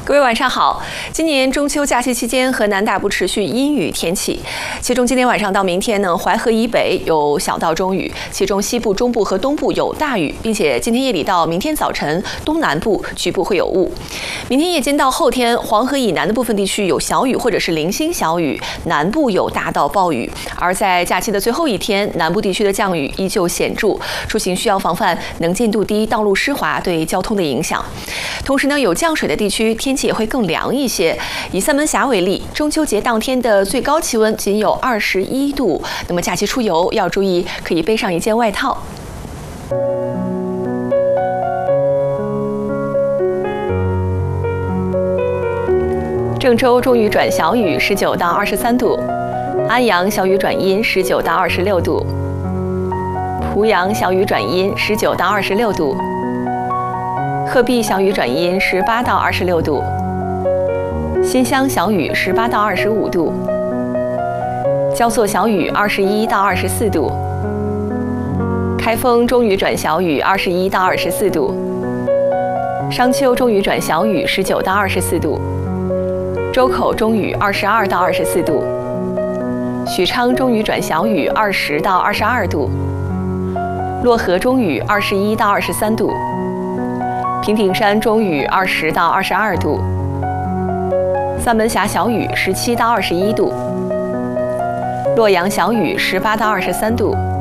各位晚上好。今年中秋假期期间，河南大部持续阴雨天气，其中今天晚上到明天呢，淮河以北有小到中雨，其中西部、中部和东部有大雨，并且今天夜里到明天早晨，东南部局部会有雾。明天夜间到后天，黄河以南的部分地区有小雨或者是零星小雨，南部有大到暴雨。而在假期的最后一天，南部地区的降雨依旧显著，出行需要防范能见度低、道路湿滑对交通的影响。同时呢，有降水的地区天气也会更凉一些。以三门峡为例，中秋节当天的最高气温仅有21度，那么假期出游要注意，可以背上一件外套。郑州中雨转小雨，19到23度；安阳小雨转阴，19到26度；濮阳小雨转阴，19到26度；鹤壁小雨转阴，18到26度；新乡小雨18到25度；焦作小雨21到24度；开封中雨转小雨21到24度；商丘中雨转小雨19到24度；周口中雨22到24度；许昌中雨转小雨20到22度；漯河中雨21到23度；平顶山中雨20到22度；三门峡小雨17到21度；洛阳小雨18到23度。